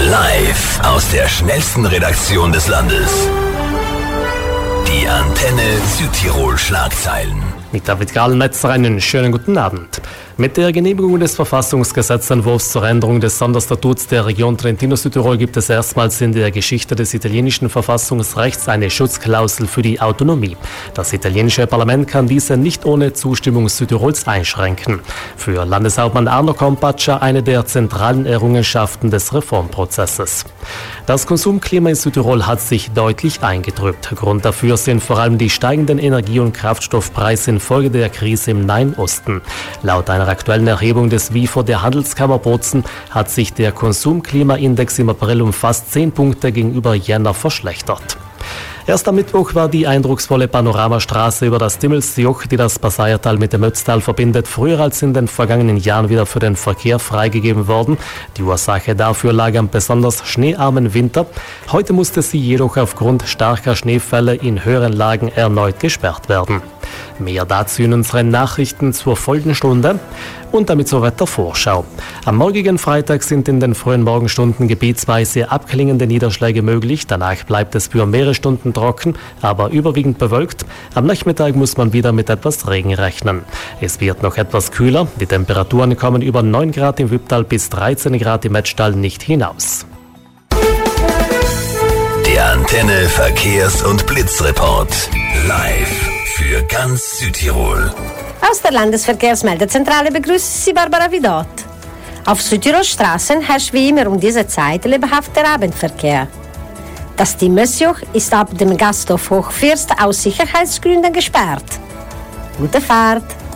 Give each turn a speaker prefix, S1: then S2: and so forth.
S1: Live aus der schnellsten Redaktion des Landes. Die Antenne Südtirol Schlagzeilen.
S2: Mit David Gahlmetzer einen schönen guten Abend. Mit der Genehmigung des Verfassungsgesetzentwurfs zur Änderung des Sonderstatuts der Region Trentino-Südtirol gibt es erstmals in der Geschichte des italienischen Verfassungsrechts eine Schutzklausel für die Autonomie. Das italienische Parlament kann diese nicht ohne Zustimmung Südtirols einschränken. Für Landeshauptmann Arno Compaccia eine der zentralen Errungenschaften des Reformprozesses. Das Konsumklima in Südtirol hat sich deutlich eingetrübt. Grund dafür sind vor allem die steigenden Energie- und Kraftstoffpreise infolge der Krise im Nahen Osten. Laut einer aktuellen Erhebung des WIFO der Handelskammer Bozen hat sich der Konsumklimaindex im April um fast 10 Punkte gegenüber Jänner verschlechtert. Erst am Mittwoch war die eindrucksvolle Panoramastraße über das Timmelsjoch, die das Passaiertal mit dem Ötztal verbindet, früher als in den vergangenen Jahren wieder für den Verkehr freigegeben worden. Die Ursache dafür lag am besonders schneearmen Winter. Heute musste sie jedoch aufgrund starker Schneefälle in höheren Lagen erneut gesperrt werden. Mehr dazu in unseren Nachrichten zur folgenden Stunde und damit zur Wettervorschau. Am morgigen Freitag sind in den frühen Morgenstunden gebietsweise abklingende Niederschläge möglich. Danach bleibt es für mehrere Stunden trocken, aber überwiegend bewölkt. Am Nachmittag muss man wieder mit etwas Regen rechnen. Es wird noch etwas kühler. Die Temperaturen kommen über 9 Grad im Wüpptal bis 13 Grad im Metztal nicht hinaus.
S1: Der Antenne Verkehrs- und Blitzreport. Live für ganz Südtirol.
S3: Aus der Landesverkehrsmeldezentrale begrüßt Sie Barbara Vidot. Auf Südtirols Straßen herrscht wie immer um diese Zeit lebhafter Abendverkehr. Das Timmelsjoch ist ab dem Gasthof Hochfirst aus Sicherheitsgründen gesperrt. Gute Fahrt!